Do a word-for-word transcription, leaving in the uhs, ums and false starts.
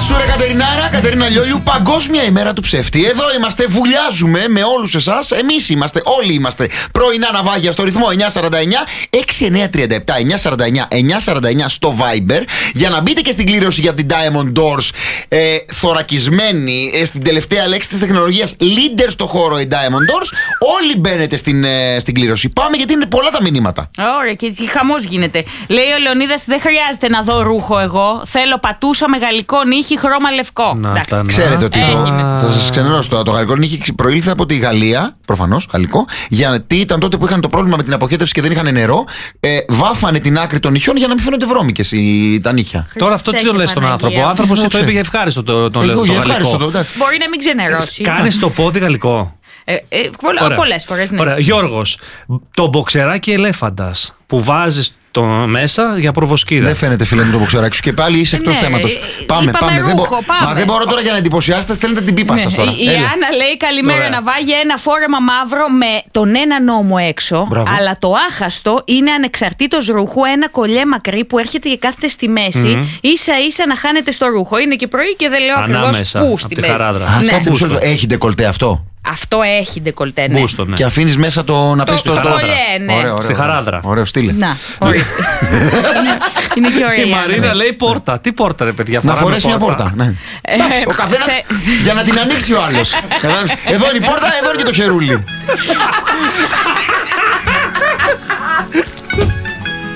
σου ρε Κατερινάρα, Κατερίνα Λιόλιου, Παγκόσμια ημέρα του ψεύτη. Εδώ είμαστε, βουλιάζουμε με όλους εσάς. Εμείς είμαστε, όλοι είμαστε πρωινά ναυάγια στο ρυθμό εννιά σαράντα εννιά έξι εννιά τριάντα επτά εννιά σαράντα εννιά εννιά σαράντα εννιά στο Viber. Για να μπείτε και στην κλήρωση για την Diamond Doors, ε, θωρακισμένη ε, στην τελευταία λέξη της τεχνολογίας, leader στο χώρο η Diamond Doors. Όλοι μπαίνετε στην, ε, στην κλήρωση. Πάμε γιατί είναι πολλά τα μηνύματα. Ωραία, και τι χαμός γίνεται. Λέει ο Λεωνίδας, δεν χρειάζεται να δω ρούχο εγώ. Θέλω πατούσα με γαλλικό νύχι, χρώμα λευκό. Να, Εντάξει. τα, Ξέρετε ότι το, θα σας ξενερώσω το, το γαλλικό νύχι προήλθε από τη Γαλλία, προφανώς γαλλικό, γιατί ήταν τότε που είχαν το πρόβλημα με την αποχέτευση και δεν είχαν νερό. Ε, βάφανε την άκρη των νυχιών για να μην φαίνονται βρώμικες οι, τα νύχια. Τώρα αυτό τι το λες στον άνθρωπο. Ο άνθρωπος το είπε για ευχάριστο το, το, Εγώ, το, το ευχάριστο, γαλλικό. το, Μπορεί να μην ξενερώσει. Κάνεις το πόδι γαλλικό. Ε, ε, πολλές φορές, ναι. Ωραία. Γιώργος, το μποξεράκι ελέφαντας που βάζεις το μέσα για προβοσκίδα. Δεν φαίνεται, φίλε μου, το μποξεράκι σου και πάλι είσαι εκτός Ναι, θέματος. ε, Πάμε, είπαμε πάμε. Δεν, μπο... ρούχο, πάμε. Μα δεν μπορώ τώρα για να εντυπωσιάσετε, στέλνετε την πίπα σας τώρα. Η, η Έλα. Άννα λέει καλημέρα, Ωραία. να βάγει ένα φόρεμα μαύρο με τον ένα νόμο έξω. Μπράβο. Αλλά το άχαστο είναι ανεξαρτήτως ρούχου, ένα κολλιέ μακρύ που έρχεται και κάθεται στη μέση, Mm-hmm. ίσα ίσα να χάνεται στο ρούχο. Είναι και πρωί και δεν λέω ακριβώς Ανάμεσα, πού απ' στη τη μέση. χαράδρα. Α, Ναι. κάτσε μισό Μπούστο. λεπτό. Έχει ντεκολτέ αυτό. Αυτό έχει ντεκολτέ, ναι. Μπούστο, ναι. Και αφήνεις μέσα το να πέσει Το το. κολλιέ, ναι. Ωραίο, ωραίο, Στη ωραίο. χαράδρα. Ωραίο, στείλε. Να, ορίστε. είναι, είναι και ωραία. Η η Άννα. Μαρίνα λέει πόρτα. Τι πόρτα, ρε παιδιά, Να φοράμε φορέσει μια πόρτα. Ναι. Ε, Εντάξει, ο καθένας θε- για να την ανοίξει ο άλλος. Κατάλαβες? Εδώ είναι η πόρτα, εδώ είναι και το χερούλι.